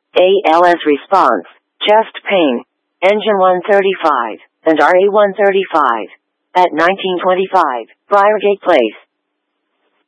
ALS response, chest pain, engine 135, and RA 135. At 1925, Briargate Place.